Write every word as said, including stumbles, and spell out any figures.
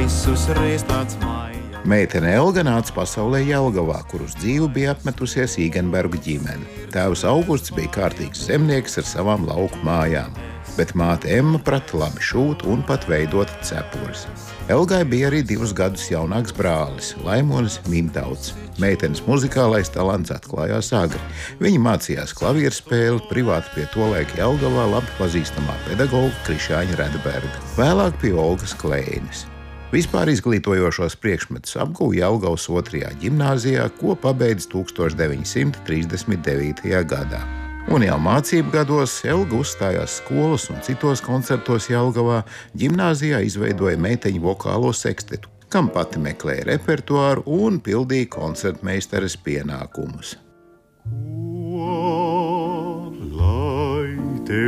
visus reiz tāds maija. Meitene Elga nāca pasaulē Jelgavā, kur uz dzīvi bija apmetusies Īgenbergu ģimene. Tēvs Augusts bija kārtīgs zemnieks ar savām lauku mājām, bet māte Emma prata labi šūt un pat veidot cepures. Elgai bija arī divus gadus jaunāks brālis, Laimonis Mintauts. Meitenes muzikālais talants atklājās agri. Viņa mācījās klavierspēli privāti pie tolaika Jelgavā labi pazīstamā pedagoga Krišāņa Redberga, vēlāk pie Olgas Kleinas. Vispār izglītojošos priekšmetus apguva Jelgavas otrajā ģimnāzijā, ko pabeidza tūkstoš deviņi simti trīsdesmit devītajā gadā. Un jau mācību gados Elga uzstājās skolas un citos koncertos Jelgavā, ģimnāzijā izveidoja meiteņu vokālo sekstetu, kam pati meklēja repertuāru un pildīja koncertmeistares pienākumus. Ko